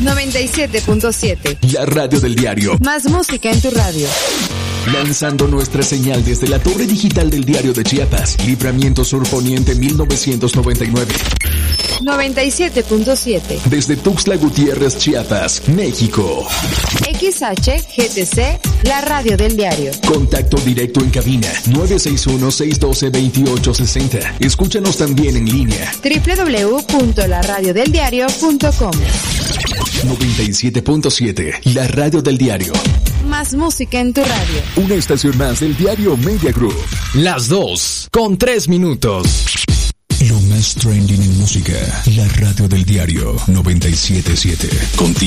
97.7. La radio del diario. Más música en tu radio. Lanzando nuestra señal desde la torre digital del Diario de Chiapas, Libramiento Sur Poniente 1999. 97.7. Desde Tuxtla Gutiérrez, Chiapas, México. XHGTC, la radio del diario. Contacto directo en cabina 961-612-2860. Escúchanos también en línea www.laradiodeldiario.com. 97.7, la radio del diario. Más música en tu radio. Una estación más del diario Media Group. Las 2:03. Lo más trending en música. La radio del diario 97.7. Contigo.